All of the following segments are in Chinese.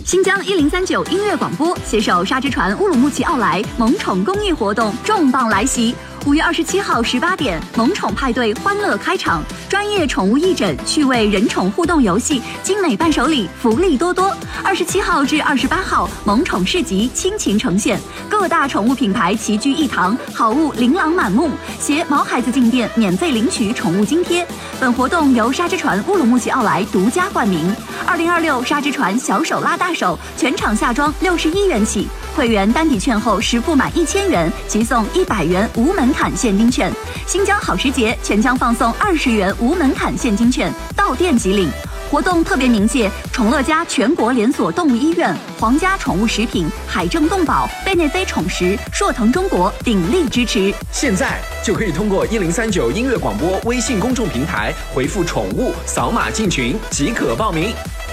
新疆1039音乐广播携手沙之船乌鲁木齐奥莱萌宠公益活动重磅来袭。5月27号18点，萌宠派对欢乐开场，专业宠物义诊、趣味人宠互动游戏、精美伴手礼，福利多多。27号至28号，萌宠市集倾情呈现，各大宠物品牌齐聚一堂，好物琳琅满目。携毛孩子进店免费领取宠物津贴。本活动由沙之船乌鲁木齐奥莱独家冠名。2026沙之船小手拉大手，全场下装61元起。会员单抵券后实付满1000元，即送100元无门槛现金券。新疆好时节全将放送20元无门槛现金券，到店即领。活动特别鸣谢宠乐家全国连锁动物医院、皇家宠物食品、海正动保、贝内菲宠食、硕腾中国鼎力支持。 现在就可以通过1039音乐广播微信公众平台回复宠物，扫码进群即可报名。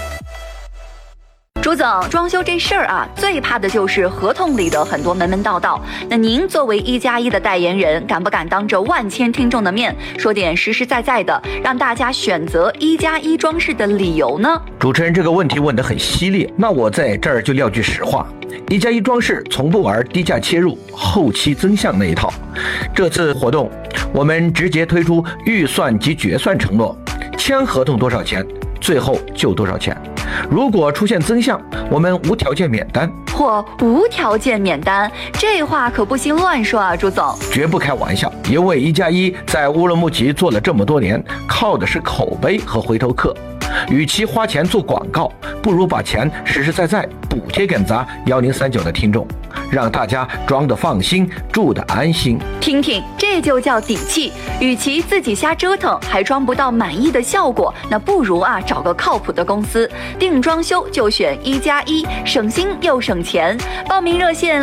朱总，装修这事儿啊，最怕的就是合同里的很多门门道道。那您作为1+1的代言人，敢不敢当着万千听众的面说点实实在在的，让大家选择1+1装饰的理由呢？ 主持人这个问题问得很犀利，那我在这儿就撂句实话，1+1装饰从不玩低价切入、后期增项那一套。这次活动，我们直接推出预算及决算承诺，签合同多少钱，最后就多少钱。如果出现增项，我们无条件免单。 或无条件免单，这话可不行乱说啊，朱总。 绝不开玩笑，因为1+1在乌鲁木齐做了这么多年，靠的是口碑和回头客。与其花钱做广告，不如把钱实实在在补贴给咱1039的听众，让大家装得放心，住得安心。 听听，这就叫底气。与其自己瞎折腾还装不到满意的效果，那不如找个靠谱的公司，定装修就选1+1，省心又省钱。报名热线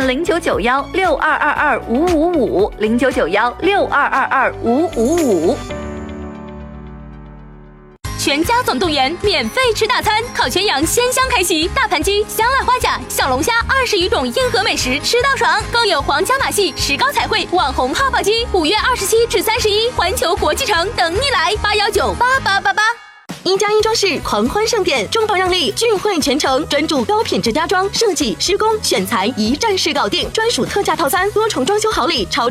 0991-6222-555，0991-6222-555。 全家总动员免费吃大餐，烤全羊鲜香开席，大盘鸡、香辣花甲、小龙虾20余种硬核美食吃到爽，更有皇家马戏、石膏彩绘、网红泡泡鸡，5月27至31，环球国际城等你来，8198888。1+1装饰狂欢盛典，重磅让利，聚会全程，专注高品质家装设计、施工、选材，一站式搞定，专属特价套餐，多重装修好礼，超